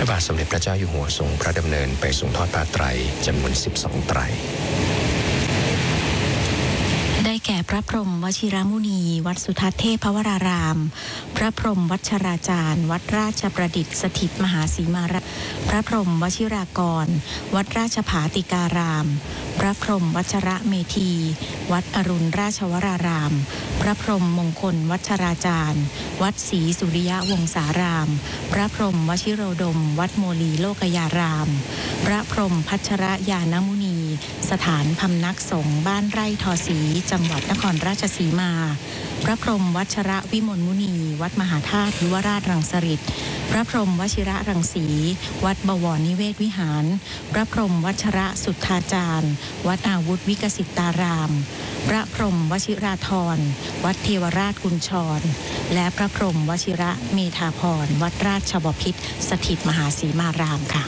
ระบาทสมเด็จพระเจ้าอยู่หัวทรงพระดำเนินไปทรงทอดผ้าไตรจำนวน12ไตรได้แก่พระพรหมวชิรมุนีวัดสุทัศน์เทพวรารามพระพรหมวัชราจารย์วัดราชประดิษฐ์สถิตมหาสีมาราพระพรหมวชิรากรวัดราชภาติการามพระพรหมวัชระเมธีวัดอรุณราชวรารามพระพรหมมงคลวัชราจารย์วัดศรีสุริยวงศารามพระพรหมวชิโรดมวัดโมลีโลกยารามพระพรหมพัชรยานมุนีสถานพำนักสงฆ์บ้านไร่ทอศรีจังหวัดนครราชสีมาพระพรหมวัชระวิมลมุนีวัดมหาธาตุยุวราชรังสฤษฎ์พระพรหมวชิระรังสีวัดบวรนิเวศวิหารพระพรหมวัชระสุทธาจารย์วัดอาวุธวิกสิตารามพระพรหมวชิราธรวัดเทวราชกุญชรและพระพรหมวชิระเมธาพรวัดราชบพิตรสถิตมหาสีมารามค่ะ